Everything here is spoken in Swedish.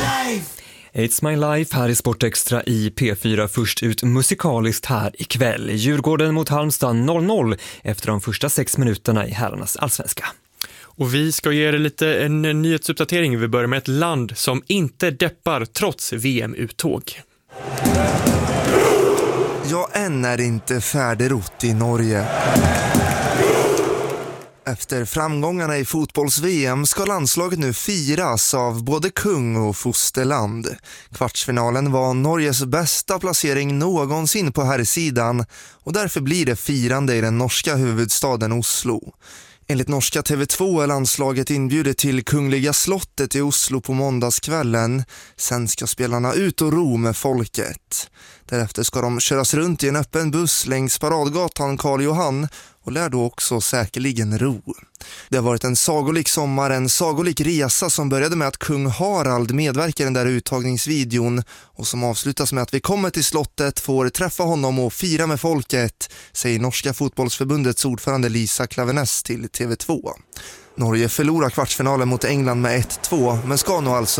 It's My Life här i Sportextra i P4, först ut musikaliskt här ikväll. Djurgården mot Halmstad 0-0 efter de första 6 minuterna i herrarnas allsvenska. Och vi ska ge er lite en nyhetsuppdatering. Vi börjar med ett land som inte deppar trots VM-uttåg. Ja, än är det inte färdigrott i Norge. Efter framgångarna i fotbolls-VM ska landslaget nu firas av både kung och fosterland. Kvartsfinalen var Norges bästa placering någonsin på herrsidan och därför blir det firande i den norska huvudstaden Oslo. Enligt norska TV2 är landslaget inbjudet till Kungliga slottet i Oslo på måndagskvällen. Sen ska spelarna ut och ro med folket. Därefter ska de köras runt i en öppen buss längs paradgatan Karl Johan och lär då också säkerligen ro. Det har varit en sagolik sommar, en sagolik resa som började med att kung Harald medverkar i den där uttagningsvideon och som avslutas med att vi kommer till slottet, får träffa honom och fira med folket, säger norska fotbollsförbundets ordförande Lisa Klaveness till TV2. Norge förlorar kvartsfinalen mot England med 1-2 men ska nog alltså